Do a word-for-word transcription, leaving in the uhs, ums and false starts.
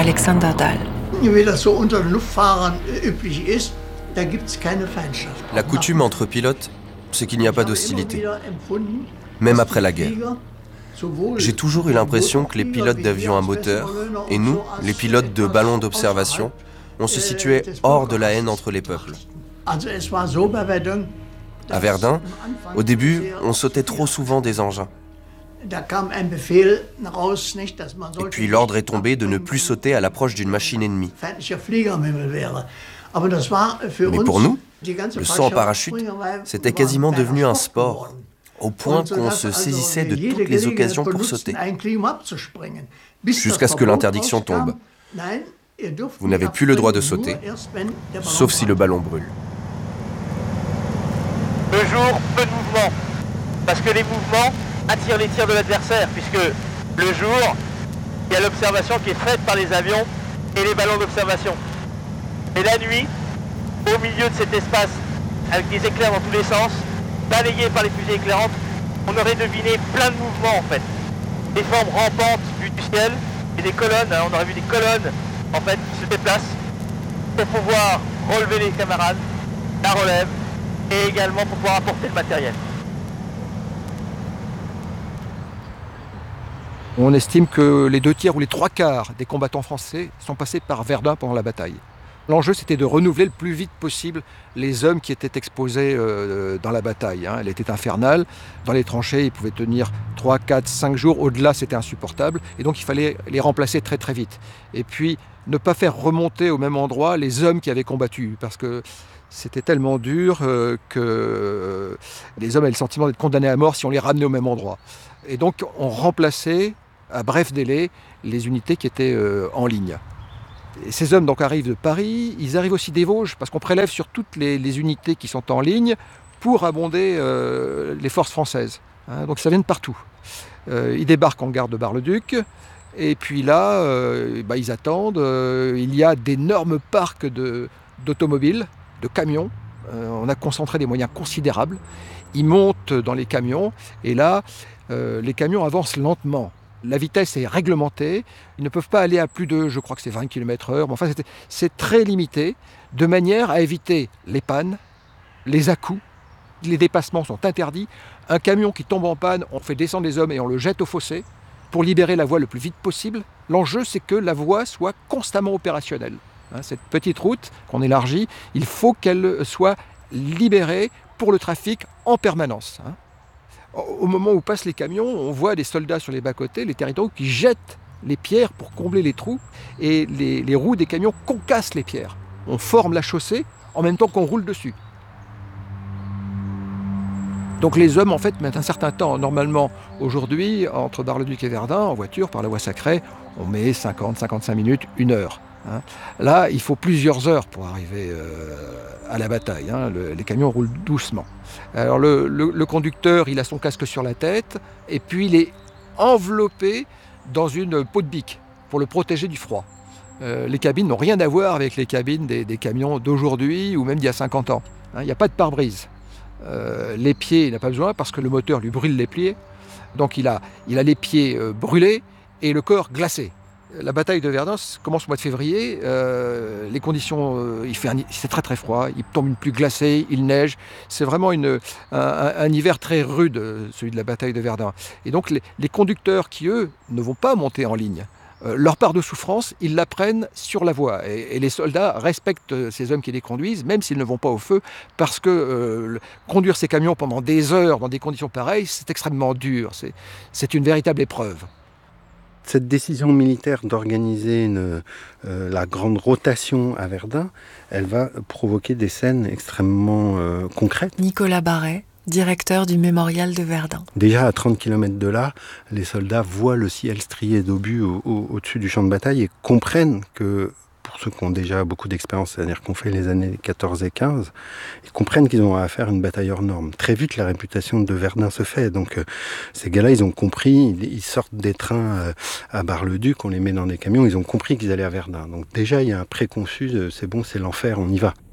Alexander Dahl. La coutume entre pilotes, c'est qu'il n'y a pas d'hostilité, même après la guerre. J'ai toujours eu l'impression que les pilotes d'avions à moteur et nous, les pilotes de ballons d'observation, on se situait hors de la haine entre les peuples. À Verdun, au début, on sautait trop souvent des engins. Et puis l'ordre est tombé de ne plus sauter à l'approche d'une machine ennemie. Mais pour nous, le saut en parachute, c'était quasiment devenu un sport, au point qu'on se saisissait de toutes les occasions pour sauter, jusqu'à ce que l'interdiction tombe. Vous n'avez plus le droit de sauter, sauf si le ballon brûle. Le jour, peu de mouvement, parce que les mouvements attirent les tirs de l'adversaire, puisque le jour, il y a l'observation qui est faite par les avions et les ballons d'observation. Et la nuit, au milieu de cet espace, avec des éclairs dans tous les sens, balayé par les fusées éclairantes, on aurait deviné plein de mouvements en fait. Des formes rampantes vues du ciel et des colonnes, on aurait vu des colonnes en fait qui se déplacent pour pouvoir relever les camarades, la relève, et également pour pouvoir apporter le matériel. On estime que les deux tiers ou les trois quarts des combattants français sont passés par Verdun pendant la bataille. L'enjeu, c'était de renouveler le plus vite possible les hommes qui étaient exposés euh, dans la bataille. Hein. Elle était infernale. Dans les tranchées, ils pouvaient tenir trois, quatre, cinq jours. Au-delà, c'était insupportable. Et donc, il fallait les remplacer très, très vite. Et puis, ne pas faire remonter au même endroit les hommes qui avaient combattu. Parce que c'était tellement dur euh, que euh, les hommes avaient le sentiment d'être condamnés à mort si on les ramenait au même endroit. Et donc, on remplaçait à bref délai les unités qui étaient euh, en ligne. Et ces hommes donc arrivent de Paris, ils arrivent aussi des Vosges, parce qu'on prélève sur toutes les, les unités qui sont en ligne pour abonder euh, les forces françaises. Hein, donc ça vient de partout. Euh, ils débarquent en gare de Bar-le-Duc, et puis là, euh, bah, ils attendent. Euh, il y a d'énormes parcs de, d'automobiles, de camions. Euh, on a concentré des moyens considérables. Ils montent dans les camions, et là, euh, les camions avancent lentement. La vitesse est réglementée, ils ne peuvent pas aller à plus de, je crois que c'est vingt kilomètres heure, mais enfin c'est, c'est très limité, de manière à éviter les pannes, les à-coups, les dépassements sont interdits. Un camion qui tombe en panne, on fait descendre les hommes et on le jette au fossé pour libérer la voie le plus vite possible. L'enjeu, c'est que la voie soit constamment opérationnelle. Hein, cette petite route qu'on élargit, il faut qu'elle soit libérée pour le trafic en permanence. Hein. Au moment où passent les camions, on voit des soldats sur les bas-côtés, les territoriaux, qui jettent les pierres pour combler les trous et les, les roues des camions concassent les pierres. On forme la chaussée en même temps qu'on roule dessus. Donc les hommes en fait mettent un certain temps. Normalement, aujourd'hui, entre Bar-le-Duc et Verdun, en voiture, par la voie sacrée, on met cinquante à cinquante-cinq minutes, une heure. Hein. Là, il faut plusieurs heures pour arriver euh, à la bataille. Hein. Le, les camions roulent doucement. Alors le, le, le conducteur, il a son casque sur la tête et puis il est enveloppé dans une peau de bique pour le protéger du froid. Euh, les cabines n'ont rien à voir avec les cabines des, des camions d'aujourd'hui ou même d'il y a cinquante ans. Hein, il n'y a pas de pare-brise. Euh, les pieds, il n'a pas besoin parce que le moteur lui brûle les pieds. Donc il a, il a les pieds euh, brûlés et le corps glacé. La bataille de Verdun commence au mois de février. Euh, les conditions, euh, il fait un, c'est très très froid. Il tombe une pluie glacée, il neige. C'est vraiment une, un, un hiver très rude, celui de la bataille de Verdun. Et donc les, les conducteurs qui, eux, ne vont pas monter en ligne, euh, leur part de souffrance, ils la prennent sur la voie. Et, et les soldats respectent ces hommes qui les conduisent, même s'ils ne vont pas au feu, parce que euh, conduire ces camions pendant des heures dans des conditions pareilles, c'est extrêmement dur. C'est, c'est une véritable épreuve. Cette décision militaire d'organiser une, euh, la grande rotation à Verdun, elle va provoquer des scènes extrêmement euh, concrètes. Nicolas Barret, directeur du mémorial de Verdun. Déjà à trente kilomètres de là, les soldats voient le ciel strié d'obus au, au, au-dessus du champ de bataille et comprennent que, pour ceux qui ont déjà beaucoup d'expérience, c'est-à-dire qu'on fait les années quatorze et quinze, ils comprennent qu'ils ont à faire une bataille hors norme. Très vite, la réputation de Verdun se fait. Donc, euh, ces gars-là, ils ont compris, ils, ils sortent des trains euh, à Bar-le-Duc, on les met dans des camions, ils ont compris qu'ils allaient à Verdun. Donc déjà, il y a un préconçu de c'est bon, c'est l'enfer, on y va.